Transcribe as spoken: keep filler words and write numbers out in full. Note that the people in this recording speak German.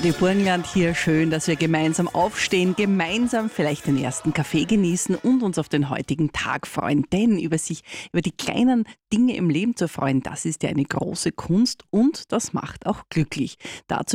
Claudia Burgenland hier. Schön, dass wir gemeinsam aufstehen, gemeinsam vielleicht den ersten Kaffee genießen und uns auf den heutigen Tag freuen. Denn über sich, über die kleinen Dinge im Leben zu freuen, das ist ja eine große Kunst und das macht auch glücklich. Dazu